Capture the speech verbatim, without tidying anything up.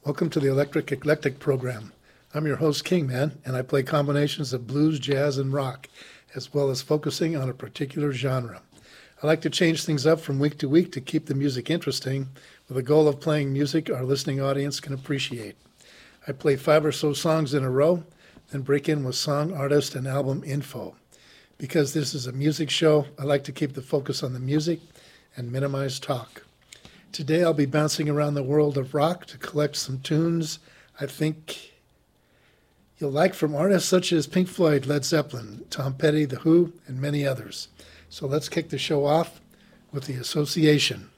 Welcome to the Electric Eclectic program. I'm your host, Kingman, and I play combinations of blues, jazz, and rock, as well as focusing on a particular genre. I like to change things up from week to week to keep the music interesting, with the goal of playing music our listening audience can appreciate. I play five or so songs in a row, then break in with song, artist, and album info. Because this is a music show, I like to keep the focus on the music and minimize talk. Today I'll be bouncing around the world of rock to collect some tunes I think you'll like from artists such as Pink Floyd, Led Zeppelin, Tom Petty, The Who, and many others. So let's kick the show off with The Association.